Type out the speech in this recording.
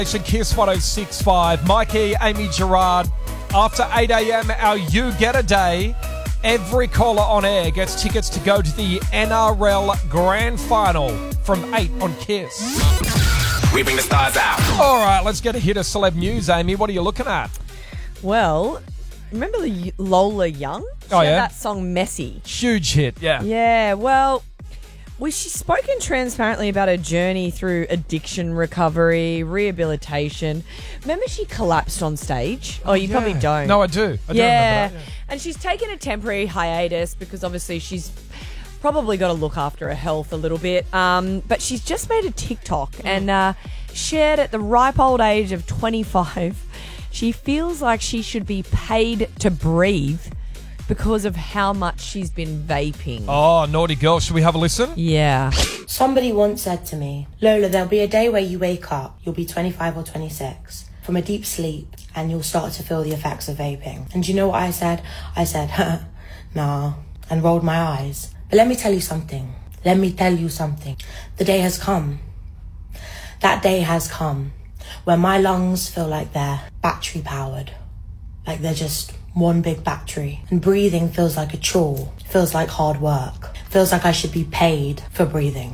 Kiss 106.5. Mikey, Amy Gerard. After 8 a.m, our You Get a Day. Every caller on air gets tickets to go to the NRL Grand Final from 8 on Kiss. We bring the stars out. All right, let's get a hit of celeb news, Amy. What are you looking at? Well, remember the Lola Young? She had that song Messy. Huge hit, yeah. Yeah, well, she's spoken transparently about her journey through addiction recovery, rehabilitation. Remember she collapsed on stage? Oh, you probably don't. No, I do. I do remember that. Yeah. And she's taken a temporary hiatus because obviously she's probably got to look after her health a little bit. But she's just made a TikTok and shared at the ripe old age of 25, she feels like she should be paid to breathe because of how much she's been vaping. Oh, naughty girl. Should we have a listen? Yeah. Somebody once said to me, Lola, there'll be a day where you wake up, you'll be 25 or 26, from a deep sleep, and you'll start to feel the effects of vaping. And do you know what I said? I said, nah, and rolled my eyes. But let me tell you something. Let me tell you something. The day has come. That day has come where my lungs feel like they're battery powered. Like they're just one big battery. And breathing feels like a chore. Feels like hard work. Feels like I should be paid for breathing.